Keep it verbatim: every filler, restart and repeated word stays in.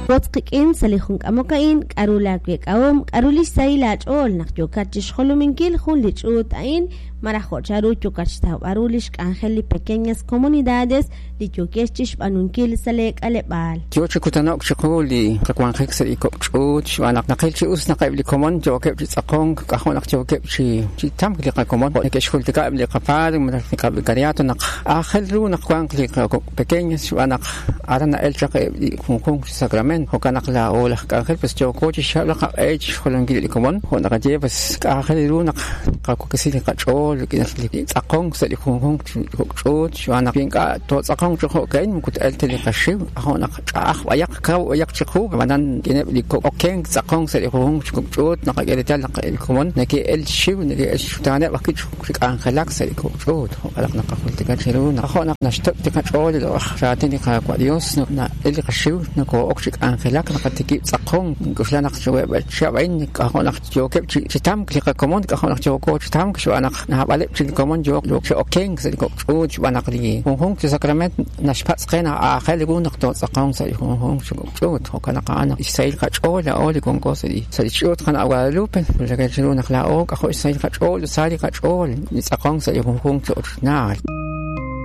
واتقين سليخون كاموكاين كارولا كويك اوم كارولیش سایلات اول نخجوكاتش خلو من كيل خون لچوت عين marajo charu chukachta barulish angeli pequeñas comunidades li chukeschish banunkil salek alebal yo chikutanok chikuli kakwankhik sa ikopchut shwanak nakilchi us nakabli common jo kep tsakong kahonak jo kep chi chi tamkli ka common nekeshkul tikabli kapal mrakab gariato nak akhelu nakwankli pequeñas shwanak arana el chakabli kung Sacramento hokanak la ola kakhel pues jo coach shalak age holangil common honak je pues akhelu nak kakukisi kacho لكن أقوم سليكون كوت شو أنا بينك توت أقوم شو كين كنت قلت لي كشيء هون أخ وياك كاو وياك شخو بعدين جنب لي أوكين أقوم سليكون كوت نقدر نتكلم الكون نكى الشيء نكى الشيء تاني وقت شو عن خلاك سليكون كوت هلا نقول تكشلون أخونا نشتت تكشول لو شاتني كواديوس نا اللي كشيء نكو أوكشك عن خلاك نقدر تجيب أقوم كشلا نقشوا بتشابين أخونا جو كيف تام كليك كمان أخونا جو كوت تام كشو أنا نهابلي في كمان جو لو شو أوكين سليكون كوت وأنا قلي هون في ساكرامنت نشبت سقينا آخر يقول نقطة أقوم سليكون هون شو كوت هو كنا قانا يسيل كشول أول يكون قصدي سليشوت خنا أول لوبن ولا كشلون نخلاه أوك أخو يسيل كشول سالي كشول يسقون سليكون هون كوت نار